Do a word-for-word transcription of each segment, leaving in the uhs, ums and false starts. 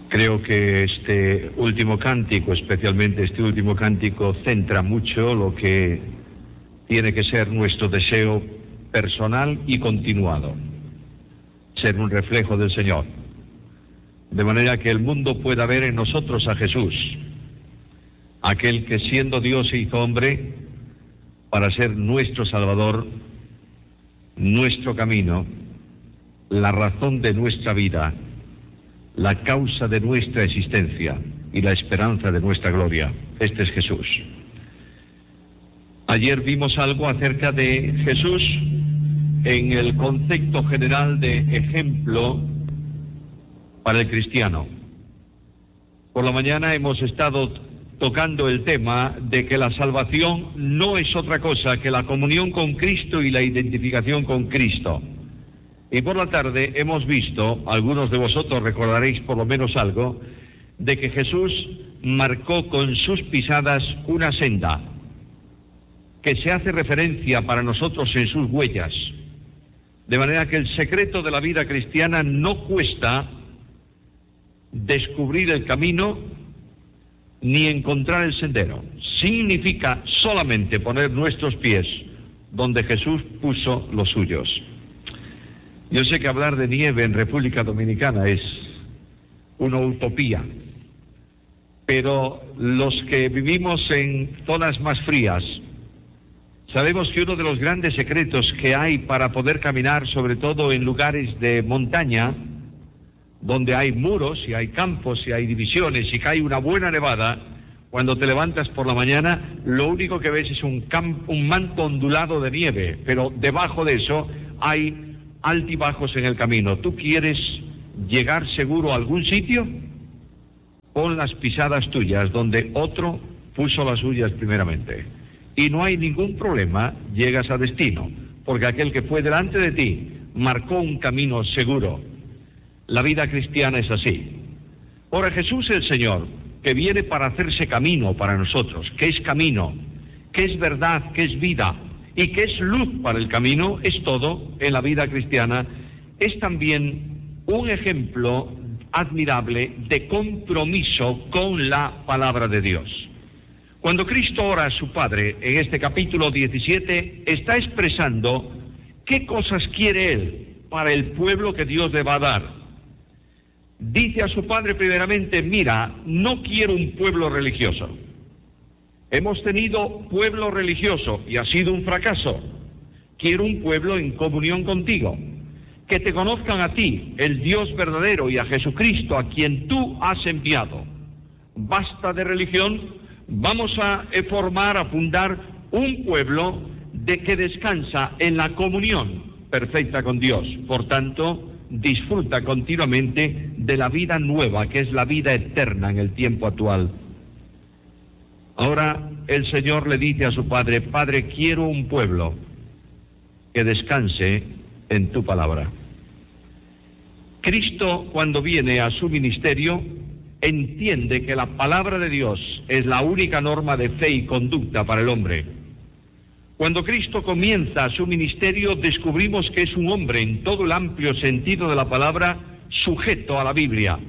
Creo que este último cántico, especialmente este último cántico, centra mucho lo que tiene que ser nuestro deseo personal y continuado, ser un reflejo del Señor, de manera que el mundo pueda ver en nosotros a Jesús, aquel que siendo Dios se hizo hombre para ser nuestro Salvador, nuestro camino, la razón de nuestra vida, la causa de nuestra existencia y la esperanza de nuestra gloria. Este es Jesús. Ayer vimos algo acerca de Jesús en el concepto general de ejemplo para el cristiano. Por la mañana hemos estado tocando el tema de que la salvación no es otra cosa que la comunión con Cristo y la identificación con Cristo. Y por la tarde hemos visto, algunos de vosotros recordaréis por lo menos algo, de que Jesús marcó con sus pisadas una senda que se hace referencia para nosotros en sus huellas. De manera que el secreto de la vida cristiana no cuesta descubrir el camino ni encontrar el sendero. Significa solamente poner nuestros pies donde Jesús puso los suyos. Yo sé que hablar de nieve en República Dominicana es una utopía, pero los que vivimos en zonas más frías sabemos que uno de los grandes secretos que hay para poder caminar, sobre todo en lugares de montaña, donde hay muros y hay campos y hay divisiones y cae una buena nevada, cuando te levantas por la mañana, lo único que ves es un, campo, un manto ondulado de nieve, pero debajo de eso hay altibajos en el camino. ¿Tú quieres llegar seguro a algún sitio? Pon las pisadas tuyas donde otro puso las suyas primeramente. Y no hay ningún problema, llegas a destino, porque aquel que fue delante de ti marcó un camino seguro. La vida cristiana es así. Ahora Jesús el Señor, que viene para hacerse camino para nosotros, que es camino, que es verdad, que es vida, y que es luz para el camino, es todo en la vida cristiana, es también un ejemplo admirable de compromiso con la palabra de Dios. Cuando Cristo ora a su Padre, en este capítulo diecisiete, está expresando qué cosas quiere Él para el pueblo que Dios le va a dar. Dice a su Padre primeramente, mira, no quiero un pueblo religioso. Hemos tenido pueblo religioso y ha sido un fracaso. Quiero un pueblo en comunión contigo, que te conozcan a ti, el Dios verdadero, y a Jesucristo, a quien tú has enviado. Basta de religión, vamos a formar, a fundar un pueblo de que descansa en la comunión perfecta con Dios. Por tanto, disfruta continuamente de la vida nueva, que es la vida eterna en el tiempo actual. Ahora el Señor le dice a su Padre, Padre, quiero un pueblo que descanse en tu palabra. Cristo, cuando viene a su ministerio, entiende que la palabra de Dios es la única norma de fe y conducta para el hombre. Cuando Cristo comienza su ministerio, descubrimos que es un hombre, en todo el amplio sentido de la palabra, sujeto a la Biblia.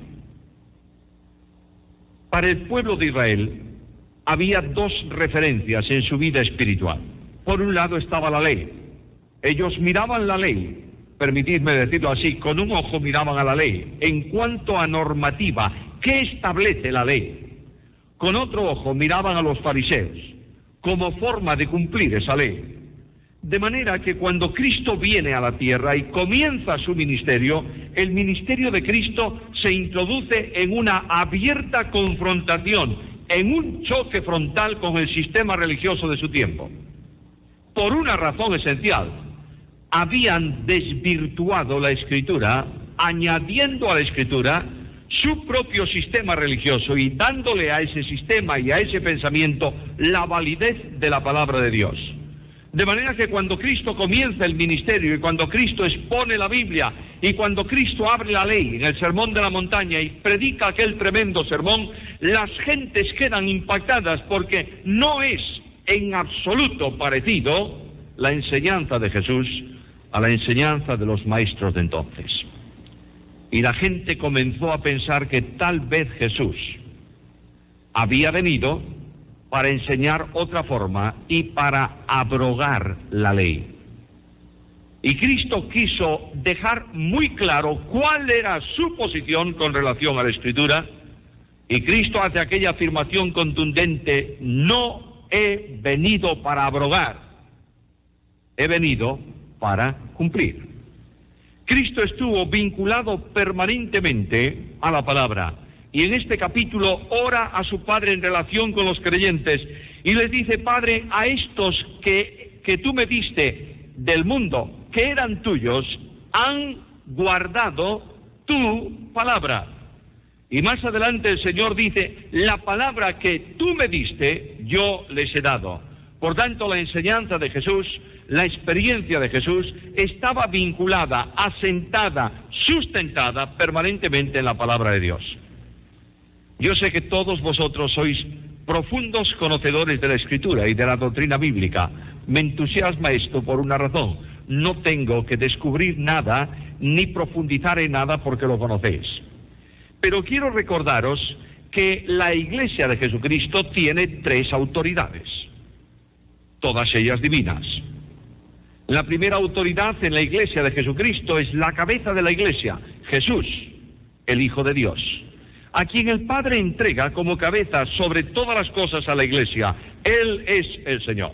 Para el pueblo de Israel había dos referencias en su vida espiritual. Por un lado estaba la ley. Ellos miraban la ley, permitidme decirlo así, con un ojo miraban a la ley. En cuanto a normativa, ¿qué establece la ley? Con otro ojo miraban a los fariseos, como forma de cumplir esa ley. De manera que cuando Cristo viene a la tierra y comienza su ministerio, el ministerio de Cristo se introduce en una abierta confrontación, en un choque frontal con el sistema religioso de su tiempo. Por una razón esencial: habían desvirtuado la Escritura, añadiendo a la Escritura su propio sistema religioso y dándole a ese sistema y a ese pensamiento la validez de la palabra de Dios. De manera que cuando Cristo comienza el ministerio y cuando Cristo expone la Biblia y cuando Cristo abre la ley en el Sermón de la Montaña y predica aquel tremendo sermón, las gentes quedan impactadas porque no es en absoluto parecido la enseñanza de Jesús a la enseñanza de los maestros de entonces. Y la gente comenzó a pensar que tal vez Jesús había venido para enseñar otra forma y para abrogar la ley. Y Cristo quiso dejar muy claro cuál era su posición con relación a la Escritura, y Cristo hace aquella afirmación contundente: no he venido para abrogar, he venido para cumplir. Cristo estuvo vinculado permanentemente a la palabra, y en este capítulo ora a su Padre en relación con los creyentes, y les dice: Padre, a estos que, que tú me diste del mundo, que eran tuyos, han guardado tu palabra. Y más adelante el Señor dice: la palabra que tú me diste, yo les he dado. Por tanto, la enseñanza de Jesús, la experiencia de Jesús, estaba vinculada, asentada, sustentada permanentemente en la palabra de Dios. Yo sé que todos vosotros sois profundos conocedores de la Escritura y de la doctrina bíblica. Me entusiasma esto por una razón: no tengo que descubrir nada ni profundizar en nada porque lo conocéis. Pero quiero recordaros que la Iglesia de Jesucristo tiene tres autoridades, todas ellas divinas. La primera autoridad en la Iglesia de Jesucristo es la cabeza de la Iglesia, Jesús, el Hijo de Dios, a quien el Padre entrega como cabeza sobre todas las cosas a la Iglesia. Él es el Señor.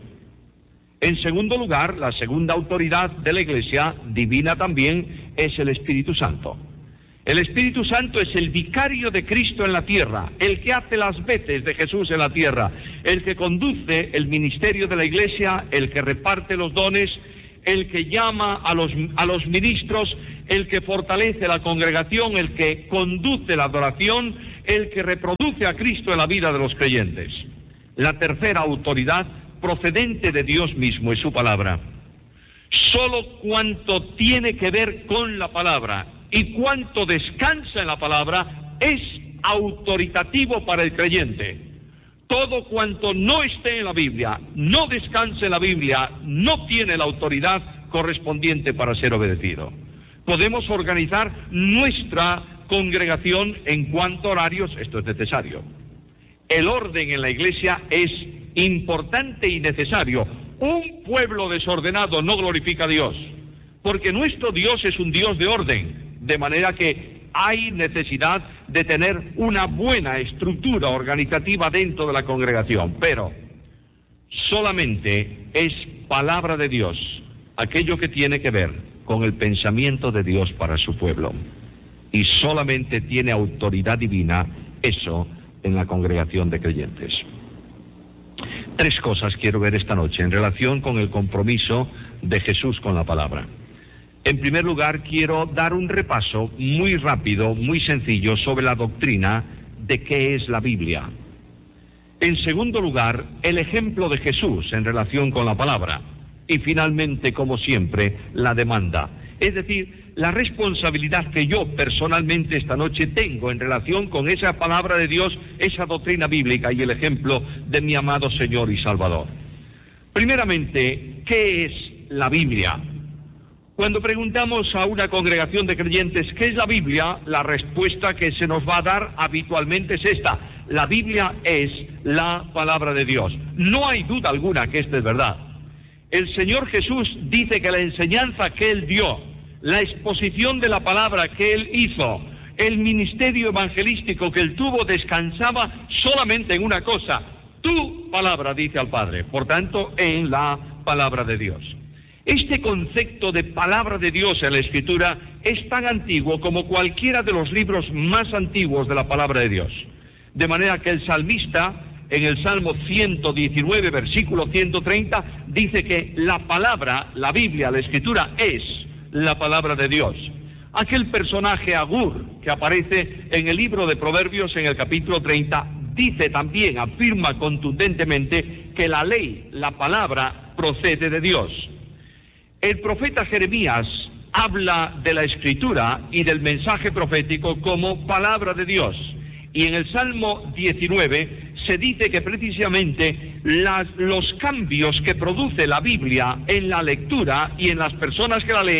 En segundo lugar, la segunda autoridad de la Iglesia, divina también, es el Espíritu Santo. El Espíritu Santo es el vicario de Cristo en la tierra, el que hace las veces de Jesús en la tierra, el que conduce el ministerio de la Iglesia, el que reparte los dones, el que llama a los, a los ministros, el que fortalece la congregación, el que conduce la adoración, el que reproduce a Cristo en la vida de los creyentes. La tercera autoridad, procedente de Dios mismo, es su palabra. Solo cuanto tiene que ver con la palabra y cuanto descansa en la palabra es autoritativo para el creyente. Todo cuanto no esté en la Biblia, no descanse en la Biblia, no tiene la autoridad correspondiente para ser obedecido. Podemos organizar nuestra congregación en cuanto a horarios, esto es necesario. El orden en la Iglesia es importante y necesario. Un pueblo desordenado no glorifica a Dios, porque nuestro Dios es un Dios de orden, de manera que hay necesidad de tener una buena estructura organizativa dentro de la congregación, pero solamente es palabra de Dios aquello que tiene que ver con el pensamiento de Dios para su pueblo, y solamente tiene autoridad divina eso en la congregación de creyentes. Tres cosas quiero ver esta noche en relación con el compromiso de Jesús con la palabra. En primer lugar, quiero dar un repaso muy rápido, muy sencillo, sobre la doctrina de qué es la Biblia. En segundo lugar, el ejemplo de Jesús en relación con la palabra. Y finalmente, como siempre, la demanda. Es decir, la responsabilidad que yo personalmente esta noche tengo en relación con esa palabra de Dios, esa doctrina bíblica y el ejemplo de mi amado Señor y Salvador. Primeramente, ¿qué es la Biblia? Cuando preguntamos a una congregación de creyentes ¿qué es la Biblia?, la respuesta que se nos va a dar habitualmente es esta: la Biblia es la palabra de Dios. No hay duda alguna que esto es verdad. El Señor Jesús dice que la enseñanza que Él dio, la exposición de la palabra que Él hizo, el ministerio evangelístico que Él tuvo, descansaba solamente en una cosa: tu palabra, dice al Padre. Por tanto, en la palabra de Dios. Este concepto de palabra de Dios en la Escritura es tan antiguo como cualquiera de los libros más antiguos de la palabra de Dios. De manera que el salmista, en el Salmo ciento diecinueve, versículo ciento treinta, dice que la palabra, la Biblia, la Escritura, es la palabra de Dios. Aquel personaje Agur que aparece en el libro de Proverbios en el capítulo treinta, dice también, afirma contundentemente que la ley, la palabra, procede de Dios. El profeta Jeremías habla de la Escritura y del mensaje profético como palabra de Dios. Y en el Salmo diecinueve se dice que precisamente las, los cambios que produce la Biblia en la lectura y en las personas que la leen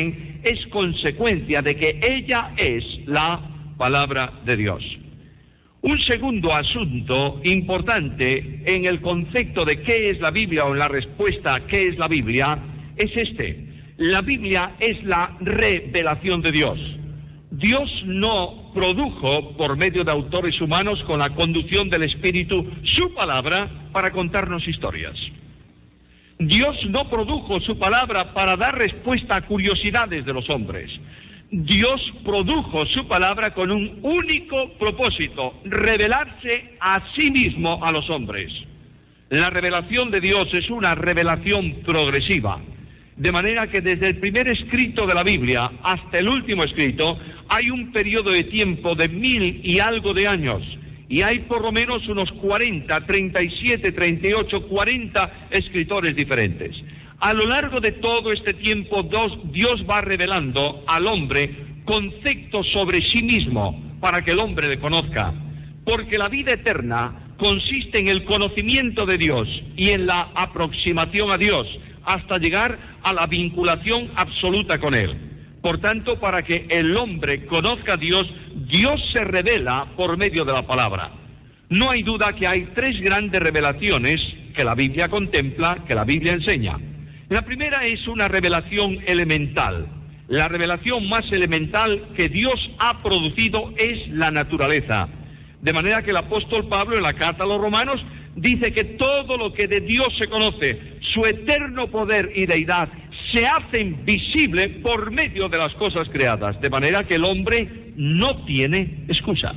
es consecuencia de que ella es la palabra de Dios. Un segundo asunto importante en el concepto de qué es la Biblia o en la respuesta a qué es la Biblia es este. La Biblia es la revelación de Dios. Dios no produjo por medio de autores humanos con la conducción del Espíritu su palabra para contarnos historias. Dios no produjo su palabra para dar respuesta a curiosidades de los hombres. Dios produjo su palabra con un único propósito: revelarse a sí mismo a los hombres. La revelación de Dios es una revelación progresiva, de manera que desde el primer escrito de la Biblia hasta el último escrito hay un periodo de tiempo de mil y algo de años, y hay por lo menos unos cuarenta, treinta y siete, treinta y ocho, cuarenta escritores diferentes. A lo largo de todo este tiempo Dios va revelando al hombre conceptos sobre sí mismo para que el hombre le conozca, porque la vida eterna consiste en el conocimiento de Dios y en la aproximación a Dios hasta llegar a la vinculación absoluta con Él. Por tanto, para que el hombre conozca a Dios, Dios se revela por medio de la palabra. No hay duda que hay tres grandes revelaciones que la Biblia contempla, que la Biblia enseña. La primera es una revelación elemental. La revelación más elemental que Dios ha producido es la naturaleza. De manera que el apóstol Pablo en la carta a los Romanos dice que todo lo que de Dios se conoce, su eterno poder y deidad, se hacen visible por medio de las cosas creadas, de manera que el hombre no tiene excusa.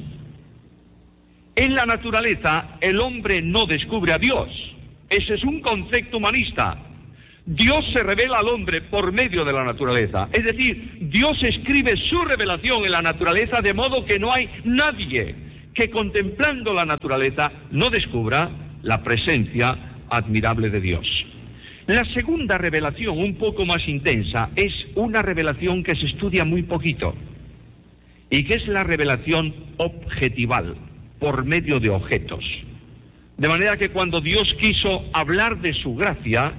En la naturaleza, el hombre no descubre a Dios. Ese es un concepto humanista. Dios se revela al hombre por medio de la naturaleza. Es decir, Dios escribe su revelación en la naturaleza, de modo que no hay nadie que contemplando la naturaleza no descubra la presencia admirable de Dios. La segunda revelación, un poco más intensa, es una revelación que se estudia muy poquito, y que es la revelación objetival, por medio de objetos. De manera que cuando Dios quiso hablar de su gracia,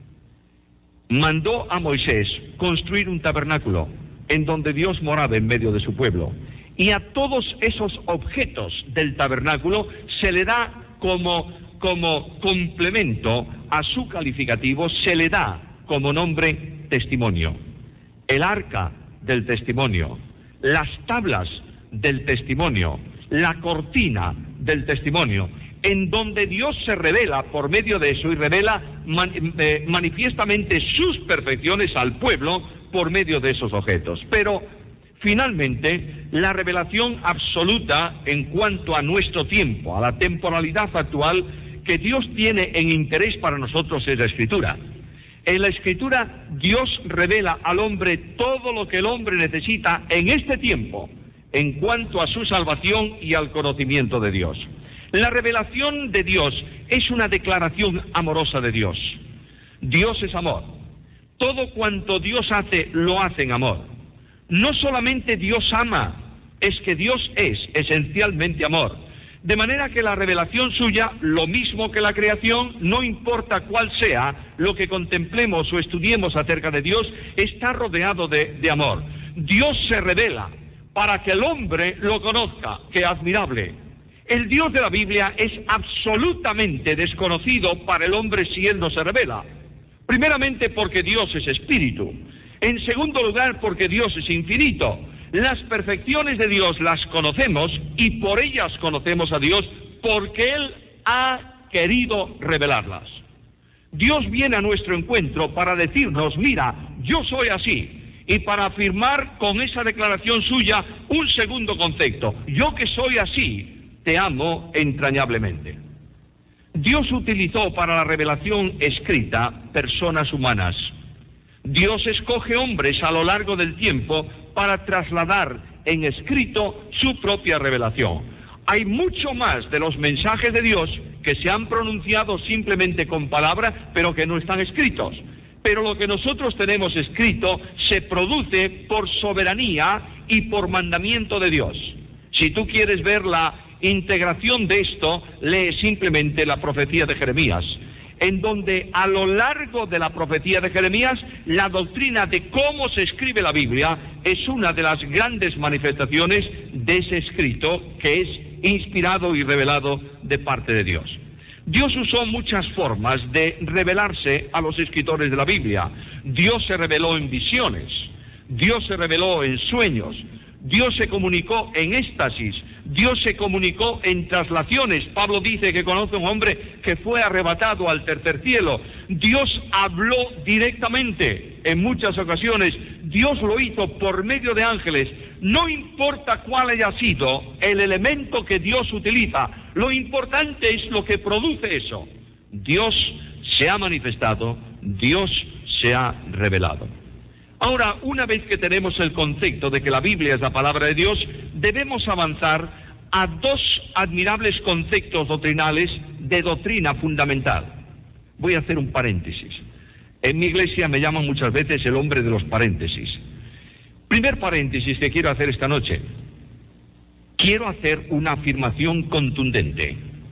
mandó a Moisés construir un tabernáculo en donde Dios moraba en medio de su pueblo. Y a todos esos objetos del tabernáculo se le da como, como complemento a su calificativo, se le da como nombre testimonio. El arca del testimonio, las tablas del testimonio, la cortina del testimonio, en donde Dios se revela por medio de eso y revela man, eh, manifiestamente sus perfecciones al pueblo por medio de esos objetos. Pero finalmente, la revelación absoluta en cuanto a nuestro tiempo, a la temporalidad actual que Dios tiene en interés para nosotros, es la Escritura. En la Escritura Dios revela al hombre todo lo que el hombre necesita en este tiempo en cuanto a su salvación y al conocimiento de Dios. La revelación de Dios es una declaración amorosa de Dios. Dios es amor. Todo cuanto Dios hace, lo hace en amor. No solamente Dios ama, es que Dios es esencialmente amor. De manera que la revelación suya, lo mismo que la creación, no importa cuál sea lo que contemplemos o estudiemos acerca de Dios, está rodeado de, de amor. Dios se revela para que el hombre lo conozca. ¡Qué admirable! El Dios de la Biblia es absolutamente desconocido para el hombre si Él no se revela. Primeramente porque Dios es espíritu. En segundo lugar porque Dios es infinito. Las perfecciones de Dios las conocemos y por ellas conocemos a Dios porque Él ha querido revelarlas. Dios viene a nuestro encuentro para decirnos, mira, yo soy así. Y para afirmar con esa declaración suya un segundo concepto, yo que soy así, te amo entrañablemente. Dios utilizó para la revelación escrita personas humanas. Dios escoge hombres a lo largo del tiempo para trasladar en escrito su propia revelación. Hay mucho más de los mensajes de Dios que se han pronunciado simplemente con palabras, pero que no están escritos. Pero lo que nosotros tenemos escrito se produce por soberanía y por mandamiento de Dios. Si tú quieres ver la integración de esto, lee simplemente la profecía de Jeremías. en donde a lo largo de la profecía de Jeremías, la doctrina de cómo se escribe la Biblia es una de las grandes manifestaciones de ese escrito que es inspirado y revelado de parte de Dios. Dios usó muchas formas de revelarse a los escritores de la Biblia. Dios se reveló en visiones, Dios se reveló en sueños, Dios se comunicó en éxtasis, Dios se comunicó en traslaciones. Pablo dice que conoce a un hombre que fue arrebatado al tercer cielo. Dios habló directamente en muchas ocasiones. Dios lo hizo por medio de ángeles. No importa cuál haya sido el elemento que Dios utiliza, lo importante es lo que produce eso. Dios se ha manifestado, Dios se ha revelado. Ahora, una vez que tenemos el concepto de que la Biblia es la palabra de Dios, debemos avanzar a dos admirables conceptos doctrinales de doctrina fundamental. Voy a hacer un paréntesis. En mi iglesia me llaman muchas veces el hombre de los paréntesis. Primer paréntesis que quiero hacer esta noche. Quiero hacer una afirmación contundente.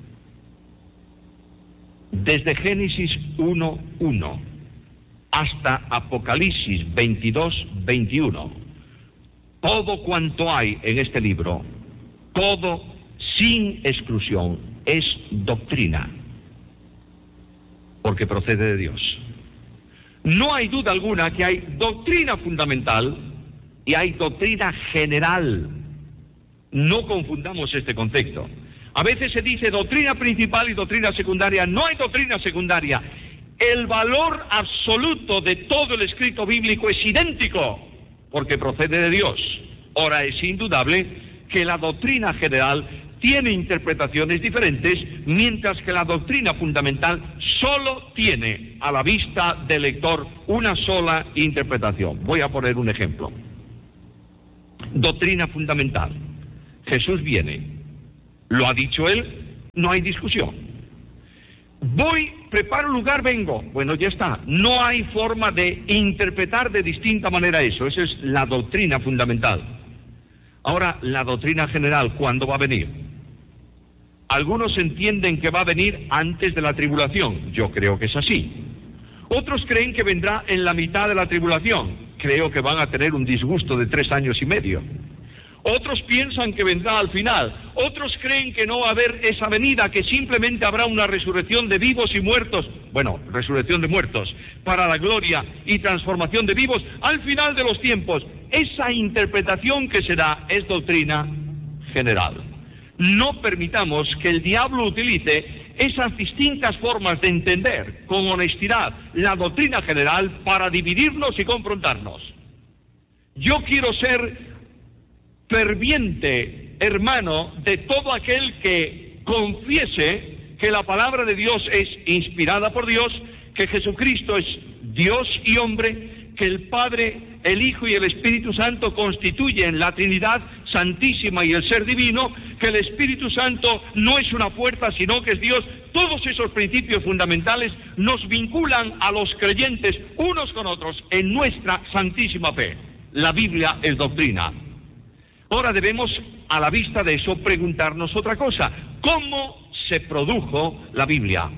Desde Génesis uno uno hasta Apocalipsis veintidós veintiuno, todo cuanto hay en este libro, todo sin exclusión, es doctrina, porque procede de Dios. No hay duda alguna que hay doctrina fundamental y hay doctrina general. No confundamos este concepto. A veces se dice doctrina principal y doctrina secundaria. No hay doctrina secundaria. El valor absoluto de todo el escrito bíblico es idéntico, porque procede de Dios. Ahora, es indudable que la doctrina general tiene interpretaciones diferentes, mientras que la doctrina fundamental solo tiene a la vista del lector una sola interpretación. Voy a poner un ejemplo. Doctrina fundamental. Jesús viene. Lo ha dicho él, no hay discusión. Voy, preparo un lugar, vengo. Bueno, ya está. No hay forma de interpretar de distinta manera eso. Esa es la doctrina fundamental. Ahora, la doctrina general, ¿cuándo va a venir? Algunos entienden que va a venir antes de la tribulación. Yo creo que es así. Otros creen que vendrá en la mitad de la tribulación. Creo que van a tener un disgusto de tres años y medio. Otros piensan que vendrá al final. Otros creen que no va a haber esa venida, que simplemente habrá una resurrección de vivos y muertos. Bueno, resurrección de muertos para la gloria y transformación de vivos al final de los tiempos. Esa interpretación que se da es doctrina general. No permitamos que el diablo utilice esas distintas formas de entender con honestidad la doctrina general para dividirnos y confrontarnos. Yo quiero ser ferviente hermano de todo aquel que confiese que la palabra de Dios es inspirada por Dios, que Jesucristo es Dios y hombre, que el Padre, el Hijo y el Espíritu Santo constituyen la Trinidad Santísima y el Ser Divino, que el Espíritu Santo no es una fuerza sino que es Dios. Todos esos principios fundamentales nos vinculan a los creyentes unos con otros en nuestra santísima fe. La Biblia es doctrina. Ahora debemos, a la vista de eso, preguntarnos otra cosa. ¿Cómo se produjo la Biblia?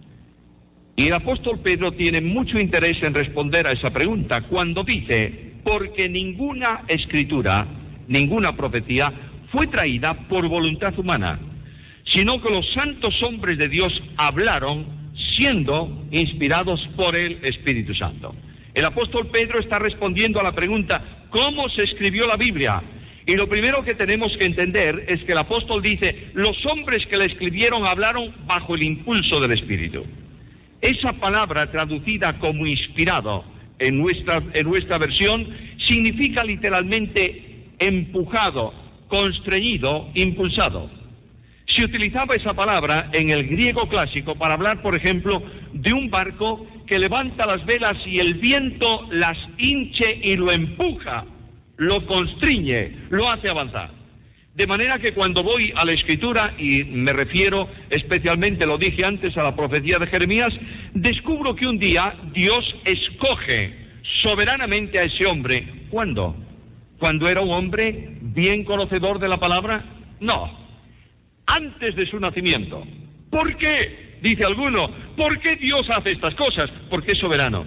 Y el apóstol Pedro tiene mucho interés en responder a esa pregunta cuando dice, porque ninguna escritura, ninguna profecía fue traída por voluntad humana, sino que los santos hombres de Dios hablaron siendo inspirados por el Espíritu Santo. El apóstol Pedro está respondiendo a la pregunta, ¿cómo se escribió la Biblia? Y lo primero que tenemos que entender es que el apóstol dice, los hombres que la escribieron hablaron bajo el impulso del Espíritu. Esa palabra traducida como inspirado en nuestra, en nuestra versión significa literalmente empujado, constreñido, impulsado. Se utilizaba esa palabra en el griego clásico para hablar, por ejemplo, de un barco que levanta las velas y el viento las hinche y lo empuja, lo constriñe, lo hace avanzar. De manera que cuando voy a la Escritura, y me refiero especialmente, lo dije antes, a la profecía de Jeremías, descubro que un día Dios escoge soberanamente a ese hombre. ¿Cuándo? ¿Cuando era un hombre bien conocedor de la palabra? No, antes de su nacimiento. ¿Por qué? Dice alguno, ¿por qué Dios hace estas cosas? Porque es soberano.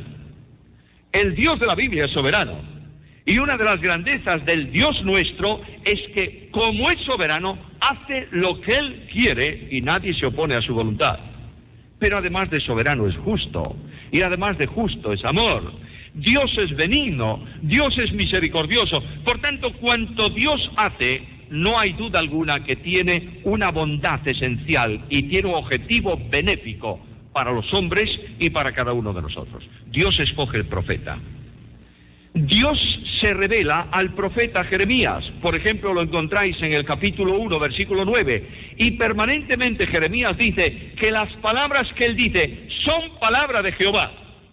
El Dios de la Biblia es soberano. Y una de las grandezas del Dios nuestro es que, como es soberano, hace lo que Él quiere y nadie se opone a su voluntad. Pero además de soberano es justo, y además de justo es amor. Dios es benigno, Dios es misericordioso. Por tanto, cuanto Dios hace, no hay duda alguna que tiene una bondad esencial y tiene un objetivo benéfico para los hombres y para cada uno de nosotros. Dios escoge el profeta. Dios se revela al profeta Jeremías. Por ejemplo, lo encontráis en el capítulo uno, versículo nueve. Y permanentemente Jeremías dice que las palabras que él dice son palabra de Jehová.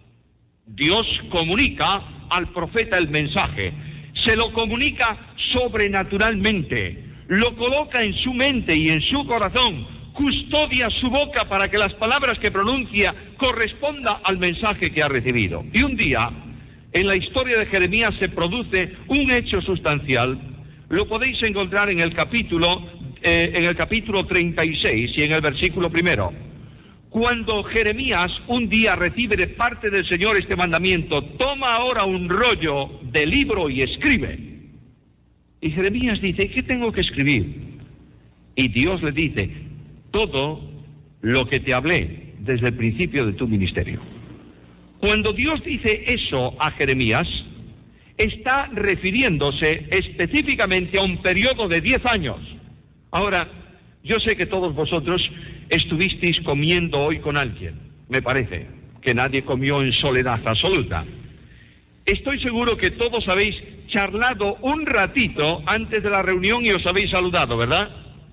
Dios comunica al profeta el mensaje. Se lo comunica sobrenaturalmente. Lo coloca en su mente y en su corazón. Custodia su boca para que las palabras que pronuncia correspondan al mensaje que ha recibido. Y un día, en la historia de Jeremías se produce un hecho sustancial. Lo podéis encontrar en el capítulo, eh, en el capítulo treinta y seis y en el versículo primero. Cuando Jeremías un día recibe de parte del Señor este mandamiento, toma ahora un rollo de libro y escribe. Y Jeremías dice, ¿qué tengo que escribir? Y Dios le dice, todo lo que te hablé desde el principio de tu ministerio. Cuando Dios dice eso a Jeremías, está refiriéndose específicamente a un periodo de diez años. Ahora, yo sé que todos vosotros estuvisteis comiendo hoy con alguien, me parece, que nadie comió en soledad absoluta. Estoy seguro que todos habéis charlado un ratito antes de la reunión y os habéis saludado, ¿verdad?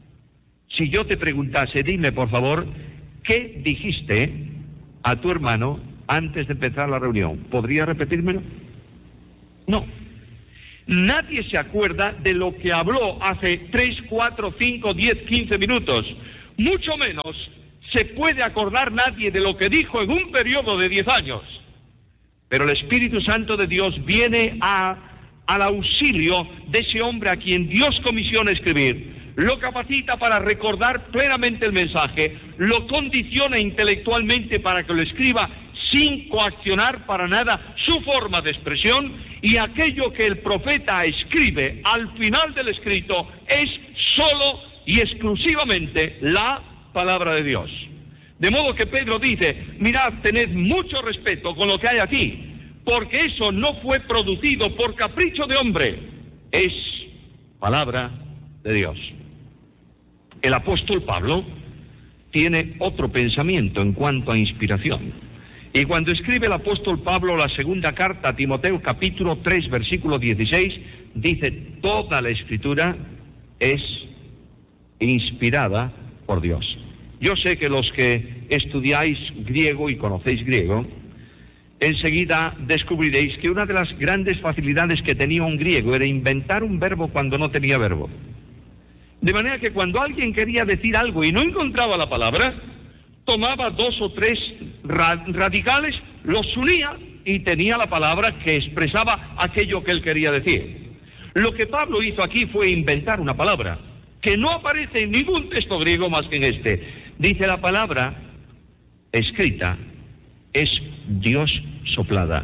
Si yo te preguntase, dime por favor, ¿qué dijiste a tu hermano antes de empezar la reunión? ¿Podría repetírmelo? No. Nadie se acuerda de lo que habló hace tres, cuatro, cinco, diez, quince minutos. Mucho menos se puede acordar nadie de lo que dijo en un periodo de diez años. Pero el Espíritu Santo de Dios viene a, al auxilio de ese hombre a quien Dios comisiona escribir. Lo capacita para recordar plenamente el mensaje, lo condiciona intelectualmente para que lo escriba sin coaccionar para nada su forma de expresión, y aquello que el profeta escribe al final del escrito es solo y exclusivamente la palabra de Dios. De modo que Pedro dice, mirad, tened mucho respeto con lo que hay aquí, porque eso no fue producido por capricho de hombre, es palabra de Dios. El apóstol Pablo tiene otro pensamiento en cuanto a inspiración. Y cuando escribe el apóstol Pablo la segunda carta a Timoteo, capítulo tres, versículo dieciséis, dice, toda la escritura es inspirada por Dios. Yo sé que los que estudiáis griego y conocéis griego, enseguida descubriréis que una de las grandes facilidades que tenía un griego era inventar un verbo cuando no tenía verbo. De manera que cuando alguien quería decir algo y no encontraba la palabra, tomaba dos o tres ra- radicales, los unía y tenía la palabra que expresaba aquello que él quería decir. Lo que Pablo hizo aquí fue inventar una palabra que no aparece en ningún texto griego más que en este. Dice, la palabra escrita es Dios soplada.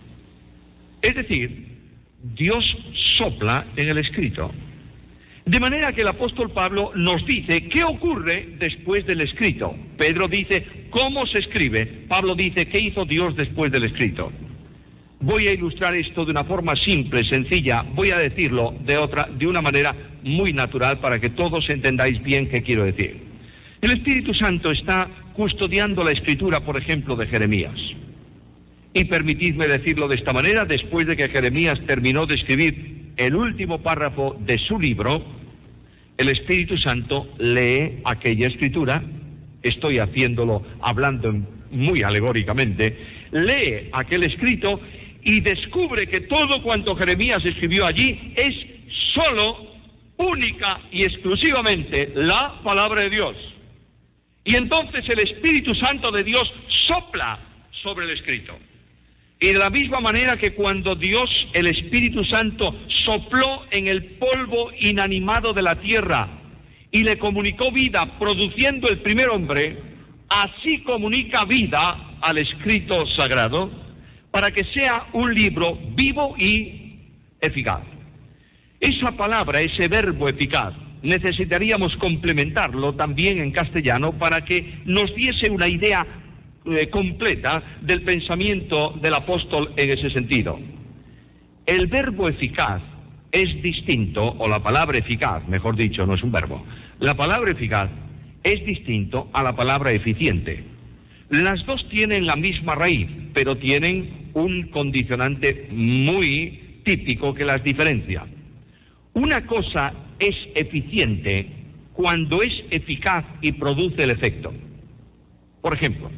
Es decir, Dios sopla en el escrito. De manera que el apóstol Pablo nos dice qué ocurre después del escrito. Pedro dice cómo se escribe. Pablo dice qué hizo Dios después del escrito. Voy a ilustrar esto de una forma simple, sencilla. Voy a decirlo de otra, de una manera muy natural para que todos entendáis bien qué quiero decir. El Espíritu Santo está custodiando la escritura, por ejemplo, de Jeremías. Y permitidme decirlo de esta manera, después de que Jeremías terminó de escribir el último párrafo de su libro, el Espíritu Santo lee aquella escritura, estoy haciéndolo, hablando muy alegóricamente, lee aquel escrito y descubre que todo cuanto Jeremías escribió allí es solo, única y exclusivamente la palabra de Dios. Y entonces el Espíritu Santo de Dios sopla sobre el escrito. Y de la misma manera que cuando Dios, el Espíritu Santo, sopló en el polvo inanimado de la tierra y le comunicó vida, produciendo el primer hombre, así comunica vida al escrito sagrado para que sea un libro vivo y eficaz. Esa palabra, ese verbo eficaz, necesitaríamos complementarlo también en castellano para que nos diese una idea eh, completa del pensamiento del apóstol en ese sentido. El verbo eficaz es distinto, o la palabra eficaz, mejor dicho, no es un verbo, la palabra eficaz es distinto a la palabra eficiente. Las dos tienen la misma raíz, pero tienen un condicionante muy típico que las diferencia. Una cosa es eficiente cuando es eficaz y produce el efecto. Por ejemplo,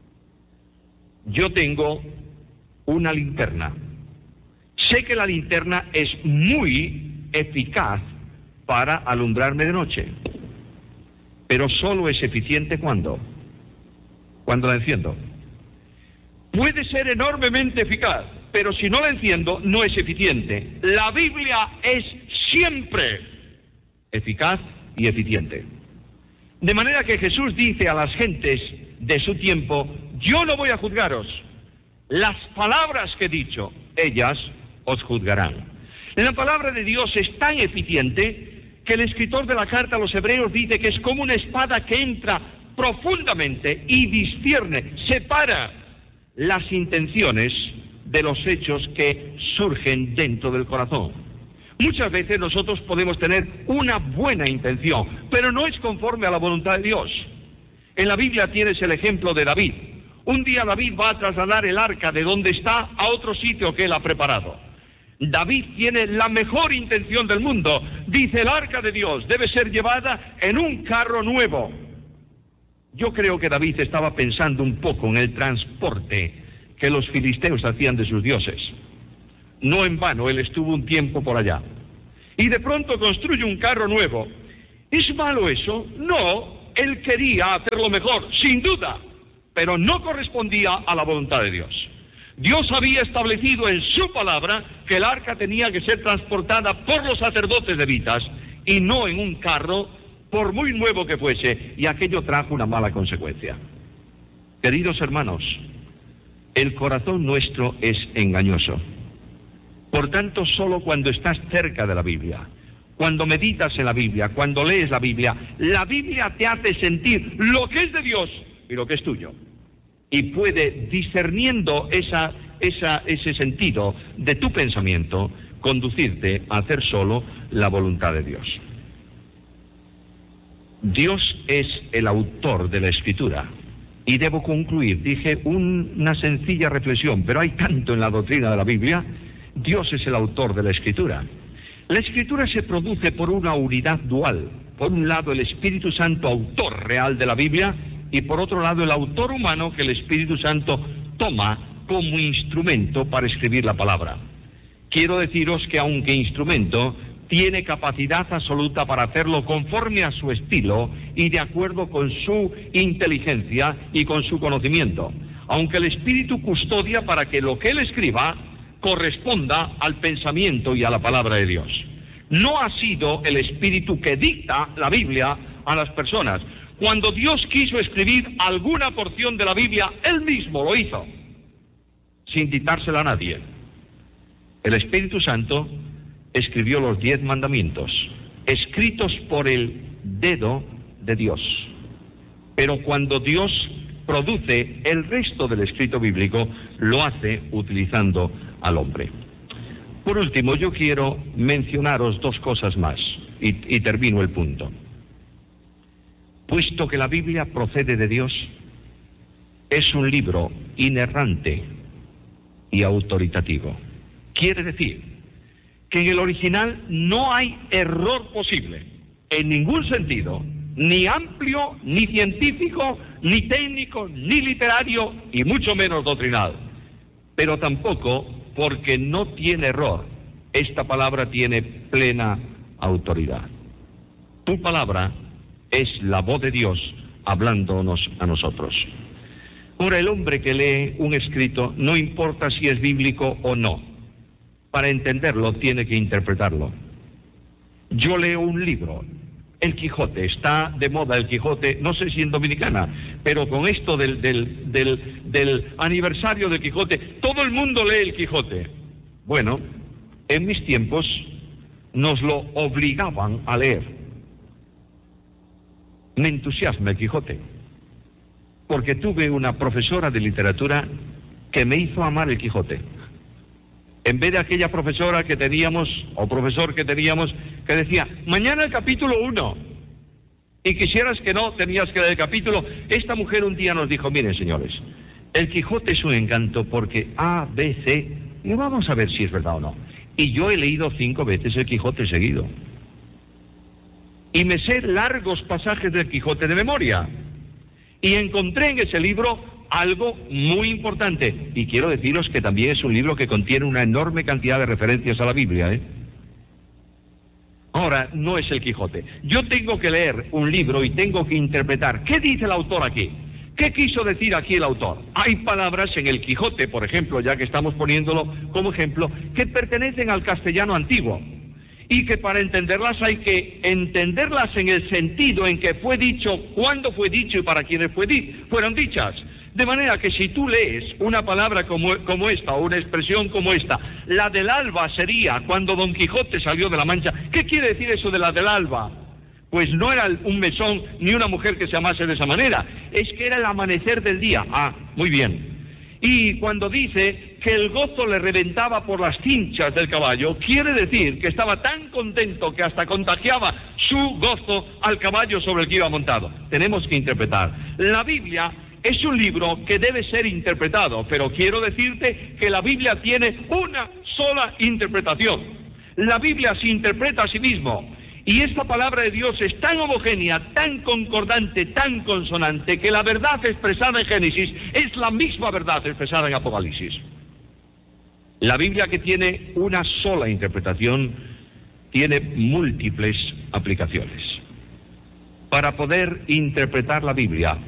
yo tengo una linterna. Sé que la linterna es muy eficaz para alumbrarme de noche, pero solo es eficiente cuando, cuando la enciendo. Puede ser enormemente eficaz, pero si no la enciendo, no es eficiente. La Biblia es siempre eficaz y eficiente. De manera que Jesús dice a las gentes de su tiempo: yo no voy a juzgaros, las palabras que he dicho, ellas os juzgarán. La palabra de Dios es tan eficiente que el escritor de la carta a los Hebreos dice que es como una espada que entra profundamente y discierne, separa las intenciones de los hechos que surgen dentro del corazón. Muchas veces nosotros podemos tener una buena intención, pero no es conforme a la voluntad de Dios. En la Biblia tienes el ejemplo de David. Un día David va a trasladar el arca de donde está a otro sitio que él ha preparado. David tiene la mejor intención del mundo. Dice: el arca de Dios debe ser llevada en un carro nuevo. Yo creo que David estaba pensando un poco en el transporte que los filisteos hacían de sus dioses. No en vano, él estuvo un tiempo por allá. Y de pronto construye un carro nuevo. ¿Es malo eso? No, él quería hacerlo mejor, sin duda, pero no correspondía a la voluntad de Dios. Dios había establecido en su palabra que el arca tenía que ser transportada por los sacerdotes levitas y no en un carro, por muy nuevo que fuese, y aquello trajo una mala consecuencia. Queridos hermanos, el corazón nuestro es engañoso. Por tanto, solo cuando estás cerca de la Biblia, cuando meditas en la Biblia, cuando lees la Biblia, la Biblia te hace sentir lo que es de Dios y lo que es tuyo. Y puede, discerniendo esa, esa, ese sentido de tu pensamiento, conducirte a hacer solo la voluntad de Dios. Dios es el autor de la Escritura. Y debo concluir, dije un, una sencilla reflexión, pero hay tanto en la doctrina de la Biblia. Dios es el autor de la Escritura. La Escritura se produce por una unidad dual. Por un lado, el Espíritu Santo, autor real de la Biblia, y por otro lado el autor humano que el Espíritu Santo toma como instrumento para escribir la palabra. Quiero deciros que aunque instrumento, tiene capacidad absoluta para hacerlo conforme a su estilo y de acuerdo con su inteligencia y con su conocimiento, aunque el Espíritu custodia para que lo que él escriba corresponda al pensamiento y a la palabra de Dios. No ha sido el Espíritu que dicta la Biblia a las personas. Cuando Dios quiso escribir alguna porción de la Biblia, Él mismo lo hizo, sin dictársela a nadie. El Espíritu Santo escribió los diez mandamientos, escritos por el dedo de Dios. Pero cuando Dios produce el resto del escrito bíblico, lo hace utilizando al hombre. Por último, yo quiero mencionaros dos cosas más, y, y termino el punto. Puesto que la Biblia procede de Dios, es un libro inerrante y autoritativo. Quiere decir que en el original no hay error posible, en ningún sentido, ni amplio, ni científico, ni técnico, ni literario, y mucho menos doctrinal. Pero tampoco, porque no tiene error, esta palabra tiene plena autoridad. Tu palabra es la voz de Dios hablándonos a nosotros. Ahora, el hombre que lee un escrito, no importa si es bíblico o no, para entenderlo tiene que interpretarlo. Yo leo un libro, El Quijote, está de moda el Quijote, no sé si en Dominicana, pero con esto del, del, del, del aniversario del Quijote, todo el mundo lee el Quijote. Bueno, en mis tiempos nos lo obligaban a leer. Me entusiasma el Quijote, porque tuve una profesora de literatura que me hizo amar el Quijote. En vez de aquella profesora que teníamos, o profesor que teníamos, que decía, mañana el capítulo uno, y quisieras que no, tenías que leer el capítulo. Esta mujer un día nos dijo, miren señores, el Quijote es un encanto porque A, B, C, y vamos a ver si es verdad o no. Y yo he leído cinco veces el Quijote seguido. Y me sé largos pasajes del Quijote de memoria. Y encontré en ese libro algo muy importante, y quiero deciros que también es un libro que contiene una enorme cantidad de referencias a la Biblia, ¿eh? Ahora, no es el Quijote. Yo tengo que leer un libro y tengo que interpretar. ¿Qué dice el autor aquí? ¿Qué quiso decir aquí el autor? Hay palabras en el Quijote, por ejemplo, ya que estamos poniéndolo como ejemplo, que pertenecen al castellano antiguo, y que para entenderlas hay que entenderlas en el sentido en que fue dicho, cuándo fue dicho y para quienes fue di- fueron dichas. De manera que si tú lees una palabra como, como esta, o una expresión como esta, la del alba sería cuando Don Quijote salió de la Mancha. ¿Qué quiere decir eso de la del alba? Pues no era un mesón ni una mujer que se llamase de esa manera, es que era el amanecer del día. Ah, muy bien. Y cuando dice que el gozo le reventaba por las cinchas del caballo, quiere decir que estaba tan contento que hasta contagiaba su gozo al caballo sobre el que iba montado. Tenemos que interpretar. La Biblia es un libro que debe ser interpretado, pero quiero decirte que la Biblia tiene una sola interpretación. La Biblia se interpreta a sí mismo, y esta palabra de Dios es tan homogénea, tan concordante, tan consonante, que la verdad expresada en Génesis es la misma verdad expresada en Apocalipsis. La Biblia, que tiene una sola interpretación, tiene múltiples aplicaciones. Para poder interpretar la Biblia,